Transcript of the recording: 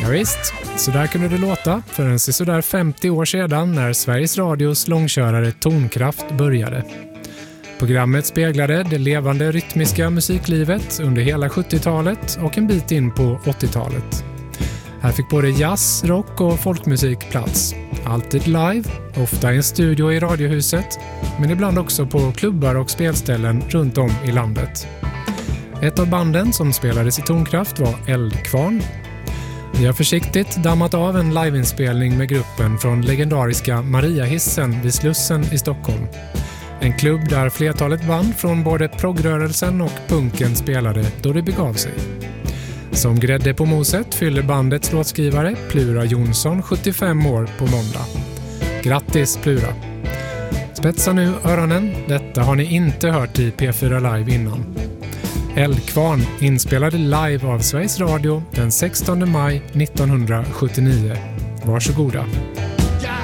Ja, visst, så där kunde det låta för en sådär 50 år sedan när Sveriges Radios långkörare Tonkraft började. Programmet speglade det levande rytmiska musiklivet under hela 70-talet och en bit in på 80-talet. Här fick både jazz, rock och folkmusik plats. Alltid live, ofta i en studio i Radiohuset, men ibland också på klubbar och spelställen runt om i landet. Ett av banden som spelades i Tonkraft var Eldkvarn. Vi har försiktigt dammat av en liveinspelning med gruppen från legendariska Mariahissen vid Slussen i Stockholm. En klubb där flertalet band från både progrörelsen och punken spelade då det begav sig. Som grädde på moset fyller bandets låtskrivare Plura Jonsson 75 år på måndag. Grattis Plura! Spetsa nu öronen, detta har ni inte hört i P4 Live innan. Eldkvarn inspelade live av Sveriges Radio den 16 maj 1979. Varsågoda!